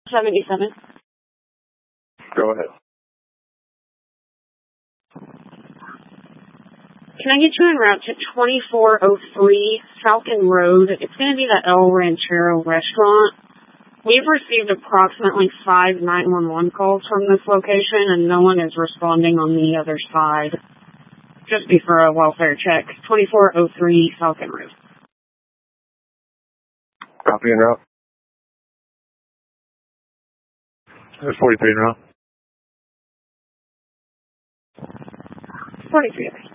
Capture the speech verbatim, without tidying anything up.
seventy-seven. Go ahead. Can I get you en route to twenty-four oh three Falcon Road? It's going to be the El Ranchero restaurant. We've received approximately five nine one one calls from this location, and no one is responding on the other side. Just be for a welfare check. twenty-four oh three Falcon Road. Copy en route. There's forty-three en route. forty-three.